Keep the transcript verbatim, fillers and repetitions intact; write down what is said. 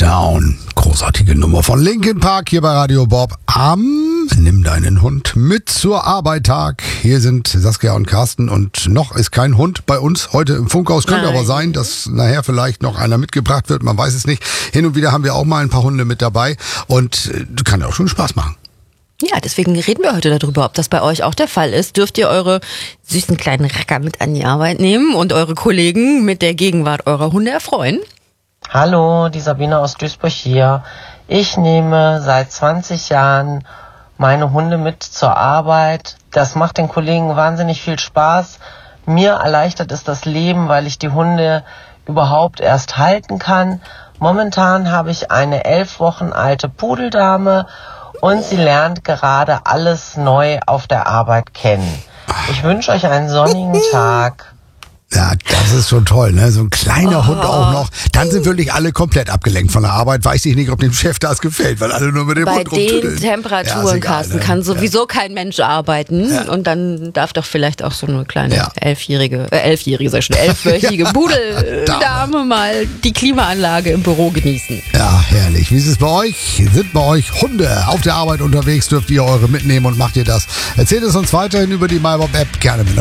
Down. Großartige Nummer von Linkin Park hier bei Radio Bob am Nimm deinen Hund mit zur Arbeit Tag. Hier sind Saskia und Carsten und noch ist kein Hund bei uns heute im Funkhaus. Könnte Nein. aber sein, dass nachher vielleicht noch einer mitgebracht wird. Man weiß es nicht. Hin und wieder haben wir auch mal ein paar Hunde mit dabei und äh, kann ja auch schon Spaß machen. Ja, deswegen reden wir heute darüber, ob das bei euch auch der Fall ist. Dürft ihr eure süßen kleinen Racker mit an die Arbeit nehmen und eure Kollegen mit der Gegenwart eurer Hunde erfreuen? Hallo, die Sabine aus Duisburg hier. Ich nehme seit zwanzig Jahren meine Hunde mit zur Arbeit. Das macht den Kollegen wahnsinnig viel Spaß. Mir erleichtert es das Leben, weil ich die Hunde überhaupt erst halten kann. Momentan habe ich eine elf Wochen alte Pudeldame und sie lernt gerade alles neu auf der Arbeit kennen. Ich wünsche euch einen sonnigen Tag. Ja, das ist schon toll, ne? So ein kleiner oh. Hund auch noch. Dann sind wirklich alle komplett abgelenkt von der Arbeit. Weiß ich nicht, ob dem Chef das gefällt, weil alle nur mit dem Bei Hund rumtüdeln. Bei den Temperaturen, ja, egal, Carsten, ne? kann sowieso ja. kein Mensch arbeiten. Ja. Und dann darf doch vielleicht auch so eine kleine ja. elfjährige, äh, elfjährige, sag ich schon, elfwöchige ja. Pudeldame mal die Klimaanlage im Büro genießen. Ja, herrlich. Wie ist es bei euch? Sind bei euch Hunde auf der Arbeit unterwegs? Dürft ihr eure mitnehmen und macht ihr das? Erzählt es uns weiterhin über die MyBob-App. Gerne mit